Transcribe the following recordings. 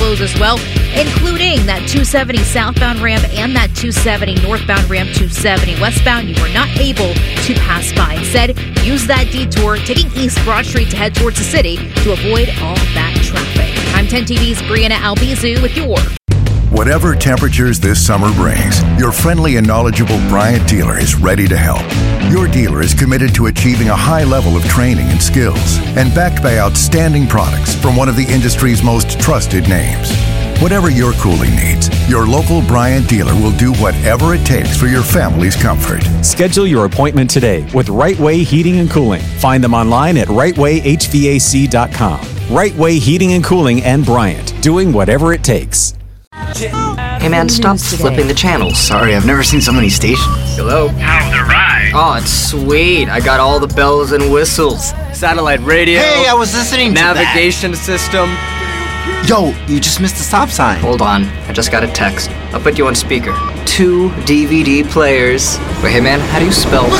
closed as well, including that 270 southbound ramp and that 270 northbound ramp. 270 westbound, you were not able to pass by. Instead, use that detour, taking East Broad Street to head towards the city to avoid all that traffic. I'm 10 TV's Brianna Albizu with your Whatever temperatures this summer brings, your friendly and knowledgeable Bryant dealer is ready to help. Your dealer is committed to achieving a high level of training and skills and backed by outstanding products from one of the industry's most trusted names. Whatever your cooling needs, your local Bryant dealer will do whatever it takes for your family's comfort. Schedule your appointment today with Right Way Heating and Cooling. Find them online at rightwayhvac.com. Right Way Heating and Cooling and Bryant, doing whatever it takes. Hey man, stop flipping the channels. Sorry, I've never seen so many stations. Hello? How's the ride? Oh, it's sweet. I got all the bells and whistles. Satellite radio. Hey, I was listening to navigation system. Yo, you just missed the stop sign. Hold on, I just got a text. I'll put you on speaker. 2 DVD players. But hey man, how do you spell? Look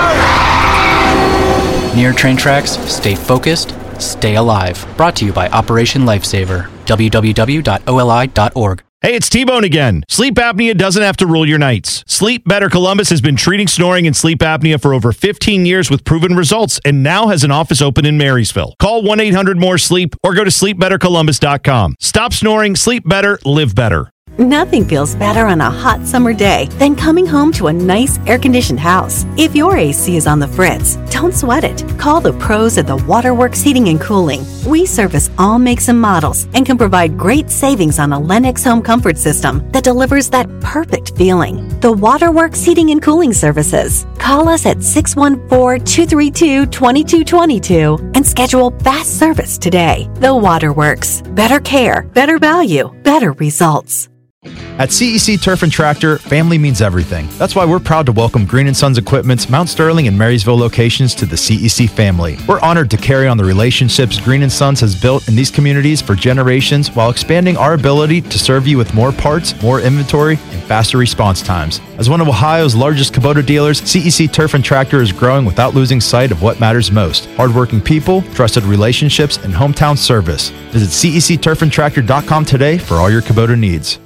out! Near train tracks, stay focused, stay alive. Brought to you by Operation Lifesaver. www.oli.org. Hey, it's T-Bone again. Sleep apnea doesn't have to rule your nights. Sleep Better Columbus has been treating snoring and sleep apnea for over 15 years with proven results and now has an office open in Marysville. Call 1-800-MORE-SLEEP or go to sleepbettercolumbus.com. Stop snoring, sleep better, live better. Nothing feels better on a hot summer day than coming home to a nice air-conditioned house. If your AC is on the fritz, don't sweat it. Call the pros at the Waterworks Heating and Cooling. We service all makes and models and can provide great savings on a Lennox home comfort system that delivers that perfect feeling. The Waterworks Heating and Cooling Services. Call us at 614-232-2222 and schedule fast service today. The Waterworks. Better care, better value, better results. At CEC Turf and Tractor, family means everything. That's why we're proud to welcome Green & Sons Equipment's Mount Sterling and Marysville locations to the CEC family. We're honored to carry on the relationships Green & Sons has built in these communities for generations while expanding our ability to serve you with more parts, more inventory, and faster response times. As one of Ohio's largest Kubota dealers, CEC Turf and Tractor is growing without losing sight of what matters most: hardworking people, trusted relationships, and hometown service. Visit CECTurfandTractor.com today for all your Kubota needs.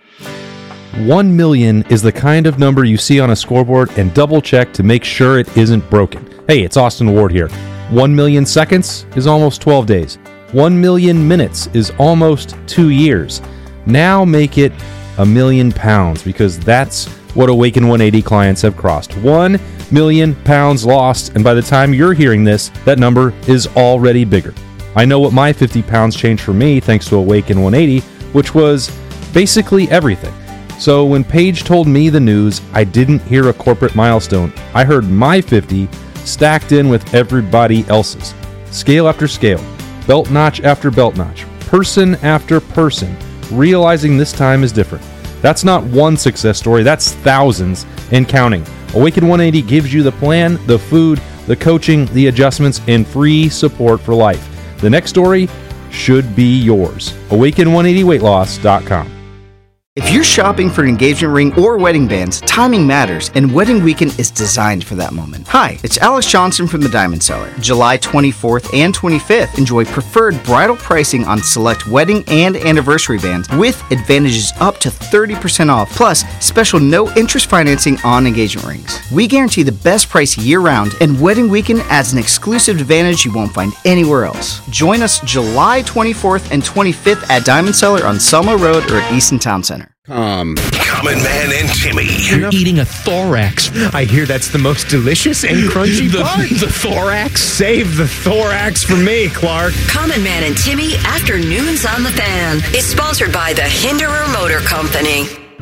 1 million is the kind of number you see on a scoreboard and double check to make sure it isn't broken. Hey, it's Austin Ward here. 1 million seconds is almost 12 days. 1 million minutes is almost 2 years. Now make it £1,000,000 because that's what Awaken 180 clients have crossed. 1 million pounds lost, and by the time you're hearing this, that number is already bigger. I know what my 50 pounds changed for me thanks to Awaken 180, which was basically everything. So when Paige told me the news, I didn't hear a corporate milestone. I heard my 50 stacked in with everybody else's. Scale after scale, belt notch after belt notch, person after person, realizing this time is different. That's not one success story, that's thousands and counting. Awaken 180 gives you the plan, the food, the coaching, the adjustments, and free support for life. The next story should be yours. Awaken180weightloss.com. If you're shopping for an engagement ring or wedding bands, timing matters, and Wedding Weekend is designed for that moment. Hi, it's Alex Johnson from the Diamond Cellar. July 24th and 25th, enjoy preferred bridal pricing on select wedding and anniversary bands with advantages up to 30% off, plus special no-interest financing on engagement rings. We guarantee the best price year-round, and Wedding Weekend adds an exclusive advantage you won't find anywhere else. Join us July 24th and 25th at Diamond Cellar on Selma Road or at Easton Town Center. Common Man and Timmy. You're eating a thorax. I hear that's the most delicious and crunchy part. The thorax? Save the thorax for me, Clark. Common Man and Timmy Afternoons on the Fan is sponsored by the Hinderer Motor Company.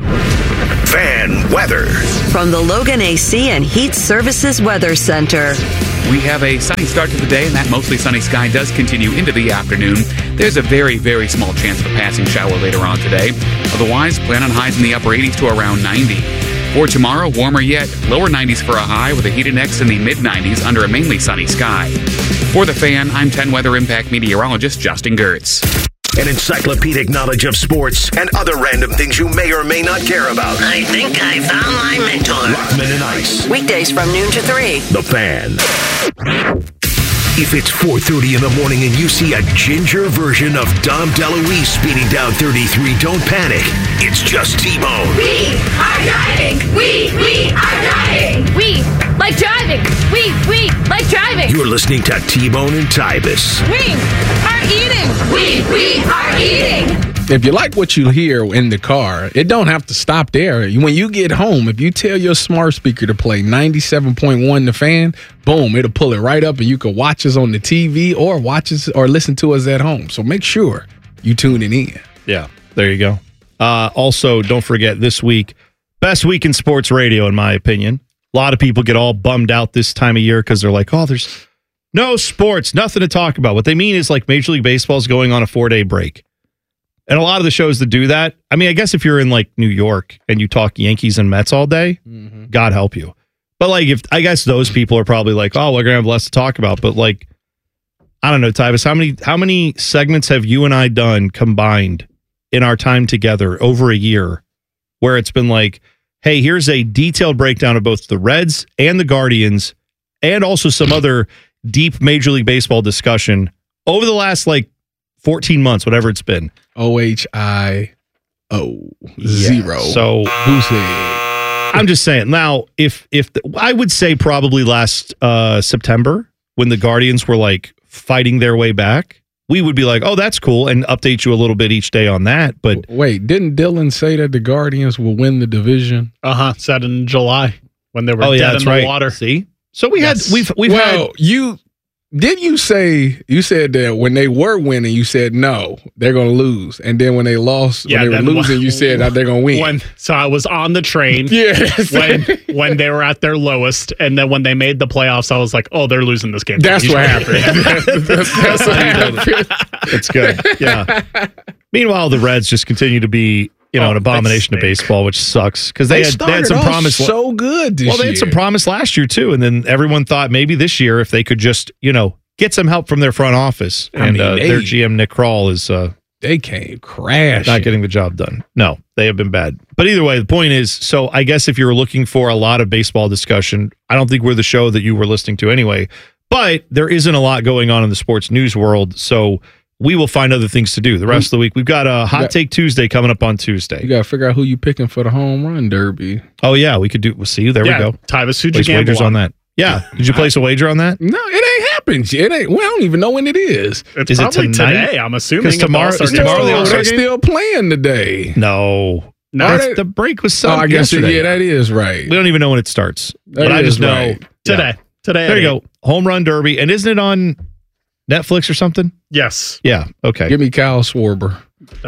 Fan weather. From the Logan AC and Heat Services Weather Center. We have a sunny start to the day, and that mostly sunny sky does continue into the afternoon. There's a very, very small chance of a passing shower later on today. Otherwise, plan on highs in the upper 80s to around 90. For tomorrow, warmer yet, lower 90s for a high with a heat index in the mid-90s under a mainly sunny sky. For the Fan, I'm 10 Weather Impact meteorologist Justin Gertz. An encyclopedic knowledge of sports and other random things you may or may not care about. I think I found my mentor. Rockman and Ice. Weekdays from noon to 3. The Fan. If it's 4:30 in the morning and you see a ginger version of Dom DeLuise speeding down 33, don't panic. It's just T-Bone. We are driving. We are driving. We like driving. We like driving. You're listening to T-Bone and Tybus. We are eating. We are eating. If you like what you hear in the car, it don't have to stop there. When you get home, if you tell your smart speaker to play 97.1 The Fan, boom, it'll pull it right up and you can watch us on the TV or listen to us at home. So make sure you tune it in. Yeah, there you go. Also, don't forget this week, best week in sports radio, in my opinion. A lot of people get all bummed out this time of year because they're like, oh, there's no sports, nothing to talk about. What they mean is like Major League Baseball is going on a 4-day break. And a lot of the shows that do that, I mean, I guess if you're in like New York and you talk Yankees and Mets all day, God help you. But like, I guess those people are probably like, oh, we're going to have less to talk about. But like, I don't know, Tybus, how many segments have you and I done combined in our time together over a year where it's been like, hey, here's a detailed breakdown of both the Reds and the Guardians and also some other deep Major League Baseball discussion over the last like 14 months, whatever it's been. OHIO 0. So who said? I'm just saying. Now, if I would say probably last September when the Guardians were like fighting their way back, we would be like, oh, that's cool, and update you a little bit each day on that. But wait, didn't Dylan say that the Guardians will win the division? Said in July when they were dead in the water. See, so we've had. Didn't you say, you said that when they were winning, you said, no, they're going to lose. And then when they lost, when they were losing, you said that they're going to win. So I was on the train when they were at their lowest. And then when they made the playoffs, I was like, oh, they're losing this game. That's what happened. That's what happened. It's good. Yeah. Meanwhile, the Reds just continue to be, an abomination of baseball, which sucks because they had some promise. So good this year. They had some promise last year too, and then everyone thought maybe this year if they could just get some help from their front office, their GM Nick Kroll is they came crashing, not getting the job done. No, they have been bad. But either way, the point is, so I guess if you're looking for a lot of baseball discussion, I don't think we're the show that you were listening to anyway. But there isn't a lot going on in the sports news world, so we will find other things to do the rest of the week. We've got a Hot Take Tuesday coming up on Tuesday. You got to figure out who you picking for the home run derby. Oh, yeah. We could do. We'll see. There we go. Tybus, who'd place you gamble wagers on that? Yeah. Did you place a wager on that? No, it ain't happened yet. I don't even know when it is. It's probably today, I'm assuming. Because tomorrow the All-Star game? Still playing today. No. The break was so I guess that is right. We don't even know when it starts. But I just know. Today. There you go. Home Run Derby. And isn't it on Netflix or something? Yes. Yeah. Okay. Give me Kyle Schwarber.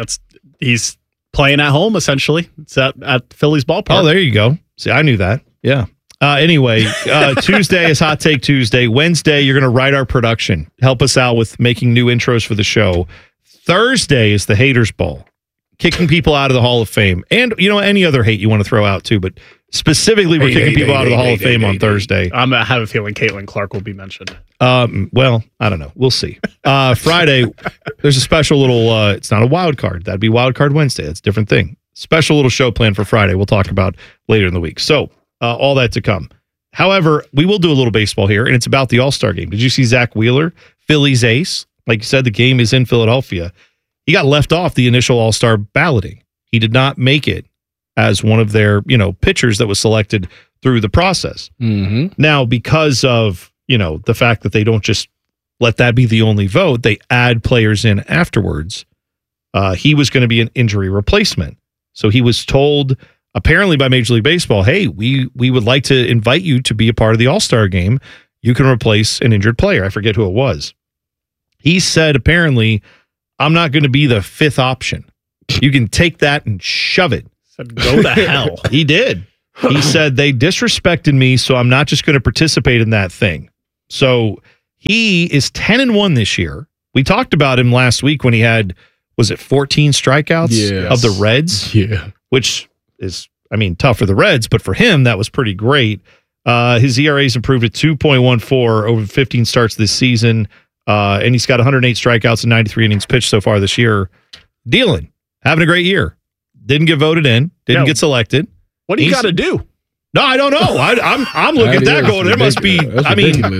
He's playing at home essentially. It's at Phillies ballpark. Oh, there you go. See, I knew that. Yeah. Anyway, Tuesday is Hot Take Tuesday. Wednesday, you're going to write our production. Help us out with making new intros for the show. Thursday is the Haters Ball, kicking people out of the Hall of Fame, and any other hate you want to throw out too. But specifically, we're kicking people out of the Hall of Fame on Thursday. I have a feeling Caitlin Clark will be mentioned. Well, I don't know. We'll see. Friday, there's a special little. It's not a wild card. That'd be Wild Card Wednesday. That's a different thing. Special little show planned for Friday. We'll talk about later in the week. So all that to come. However, we will do a little baseball here, and it's about the All-Star game. Did you see Zach Wheeler, Phillies ace? Like you said, the game is in Philadelphia. He got left off the initial All-Star balloting. He did not make it as one of their, pitchers that was selected through the process. Mm-hmm. Now, because of, the fact that they don't just let that be the only vote, they add players in afterwards. He was going to be an injury replacement. So he was told, apparently by Major League Baseball, hey, we would like to invite you to be a part of the All-Star game. You can replace an injured player. I forget who it was. He said, apparently, I'm not going to be the fifth option. You can take that and shove it. Said, go to hell. He did. He said, they disrespected me, so I'm not just going to participate in that thing. So he is 10-1 this year. We talked about him last week when he had, was it 14 strikeouts of the Reds? Yeah. Which is, tough for the Reds, but for him, that was pretty great. His ERA's improved to 2.14 over 15 starts this season. And he's got 108 strikeouts and 93 innings pitched so far this year. Dealing. Having a great year. Didn't get voted in. Didn't get selected. What do you got to do? No, I don't know. I'm looking at that going, there must be, ridiculous.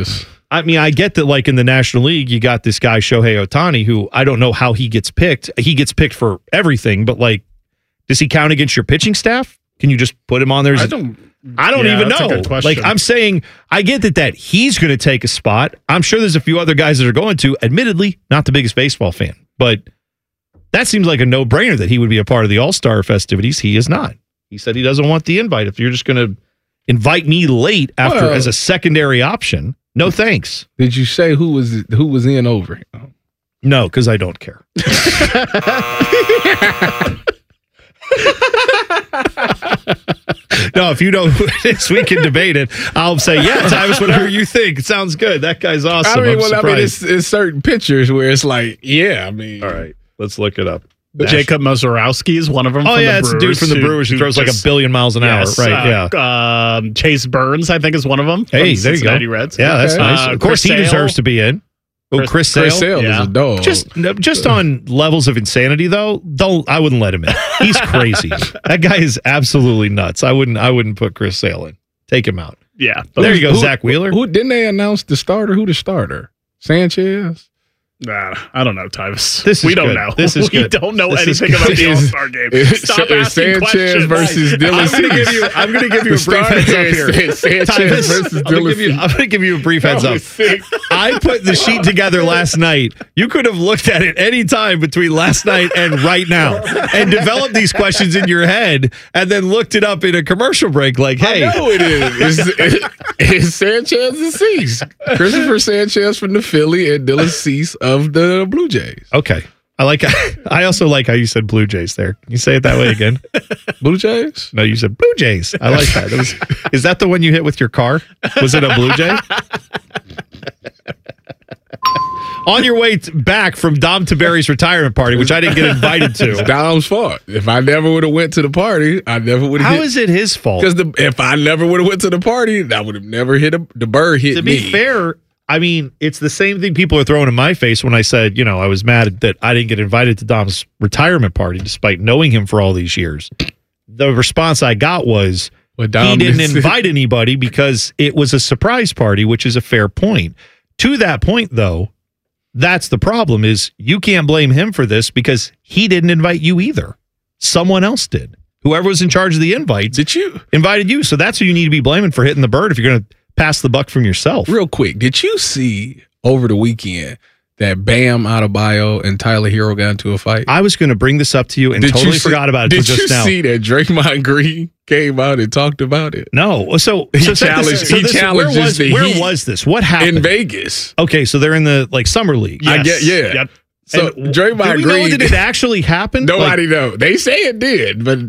I mean, I get that, like, in the National League, you got this guy, Shohei Ohtani, who I don't know how he gets picked. He gets picked for everything, but, like, does he count against your pitching staff? Can you just put him on there? I don't even know. Like, I'm saying, I get that he's going to take a spot. I'm sure there's a few other guys that are going to. Admittedly, not the biggest baseball fan, but that seems like a no-brainer that he would be a part of the All-Star festivities. He is not. He said he doesn't want the invite. If you're just going to invite me late as a secondary option, no thanks. Did you say who was in over him? No, because I don't care. No, if you know who it is, we can debate it. I'll say, yeah, Tyvus, whatever you think. It sounds good. That guy's awesome. It's certain pictures where it's like, yeah, I mean. All right, let's look it up. Jacob Mozorowski is one of them. Oh, yeah, it's a dude from the Brewers who throws like 1 billion miles an hour. Right, yeah. Chase Burns, I think, is one of them. Hey, there you go. Reds. Yeah, that's nice. Of course, he deserves to be in. Oh, Chris Sale is a dog. Just on levels of insanity, though, I wouldn't let him in. He's crazy. That guy is absolutely nuts. I wouldn't put Chris Sale in. Take him out. Yeah. There you go, Zach Wheeler. Who didn't they announce the starter? Who the starter? Sanchez? Nah, I don't know, Tyvus. We don't know. This is good. We don't know anything about the All-Star game. Stop asking Sanchez questions. versus Dylan. I'm going to give you a brief heads up here. Sanchez versus Dylan. I'm going to give you a brief heads up. I put the sheet together last night. You could have looked at it any time between last night and right now and developed these questions in your head and then looked it up in a commercial break like, hey. I know it is. It's Sanchez and Cease. Christopher Sanchez from the Philly and Dylan Cease of the Blue Jays. Okay. I also like how you said Blue Jays there. Can you say it that way again? Blue Jays? No, you said Blue Jays. I like that. Is that the one you hit with your car? Was it a Blue Jay? On your way back from Dom Tiberi's retirement party, which I didn't get invited to. It's Dom's fault. If I never would have went to the party, I never would have. How is it his fault? Because if I never would have went to the party, I would have never hit the bird hit me. To be fair, I mean, it's the same thing people are throwing in my face when I said, I was mad that I didn't get invited to Dom's retirement party despite knowing him for all these years. The response I got was, he didn't invite anybody because it was a surprise party, which is a fair point. To that point, though, that's the problem is you can't blame him for this because he didn't invite you either. Someone else did. Whoever was in charge of the invites invited you. So that's who you need to be blaming for hitting the bird if you're going to pass the buck from yourself. Real quick, did you see over the weekend that Bam Adebayo and Tyler Hero got into a fight? I was going to bring this up to you and totally forgot about it until just now. Did you see that Draymond Green came out and talked about it? No. So he challenged where was this? What happened? In Vegas. Okay, so they're in the summer league. Yes. I get, yeah. Yep. So Draymond Green, did it actually happen? Nobody know. They say it did, but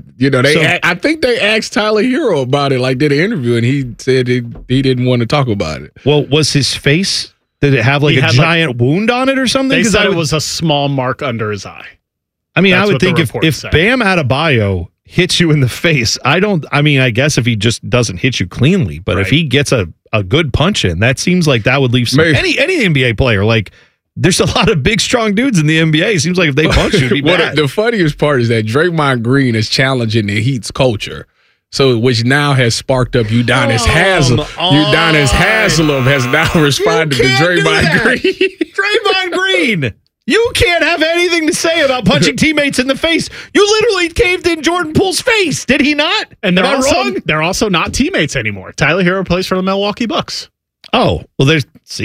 I think they asked Tyler Hero about it, like did an interview, and he said he didn't want to talk about it. Well, was his face? Did it have a giant wound on it or something? They said it was a small mark under his eye. I mean, I would think if Bam Adebayo hits you in the face, I guess if he just doesn't hit you cleanly, but if he gets a good punch in, that seems like that would leave any NBA player like. There's a lot of big, strong dudes in the NBA. It seems like if they punch you, it'd be bad. The funniest part is that Draymond Green is challenging the Heat's culture. So, which now has sparked up Udonis Haslem. Udonis Haslem has now responded to Draymond Green. Draymond Green! You can't have anything to say about punching teammates in the face. You literally caved in Jordan Poole's face, did he not? And they're also not teammates anymore. Tyler Hero plays for the Milwaukee Bucks. Oh, well, I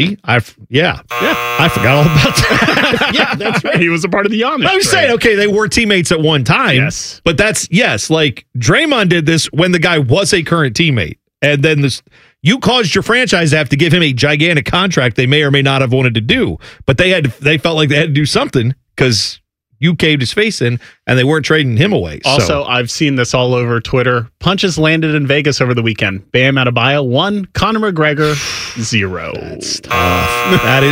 forgot all about that. Yeah, that's right. He was a part of the Giannis. I was saying, okay, they were teammates at one time. Yes. But like Draymond did this when the guy was a current teammate. And then you caused your franchise to have to give him a gigantic contract they may or may not have wanted to do. But they felt like they had to do something because you caved his face in, and they weren't trading him away. Also, I've seen this all over Twitter. Punches landed in Vegas over the weekend. Bam Adebayo 1, Conor McGregor 0. That's tough. That is